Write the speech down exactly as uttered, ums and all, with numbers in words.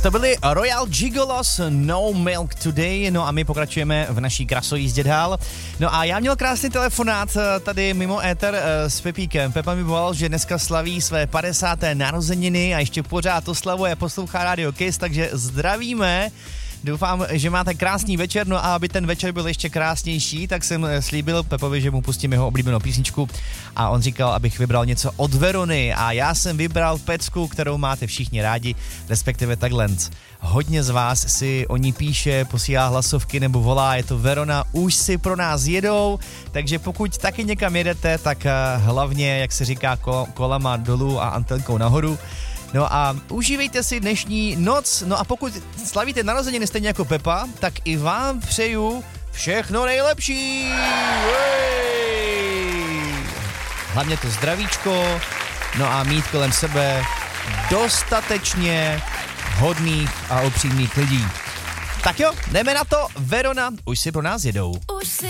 Tak to byly Royal Gigolos, No Milk Today, no a my pokračujeme v naší krasojízdě dál. No a já měl krásný telefonát tady mimo éter s Pepíkem. Pepa mi volal, že dneska slaví své padesáté narozeniny a ještě pořád oslavuje, poslouchá Radio Kiss, takže zdravíme. Doufám, že máte krásný večer, no a aby ten večer byl ještě krásnější, tak jsem slíbil Pepovi, že mu pustím jeho oblíbenou písničku a on říkal, abych vybral něco od Verony a já jsem vybral pecku, kterou máte všichni rádi, respektive takhle. Hodně z vás si o ní píše, posílá hlasovky nebo volá, je to Verona, už si pro nás jedou, takže pokud taky někam jedete, tak hlavně, jak se říká, kolama dolů a antenkou nahoru. No a užívejte si dnešní noc, no a pokud slavíte narozeniny stejně jako Pepa, tak i vám přeju všechno nejlepší! Jej! Hlavně to zdravíčko, no a mít kolem sebe dostatečně hodných a upřímných lidí. Tak jo, jdeme na to, Verona, už si pro nás jedou. Už si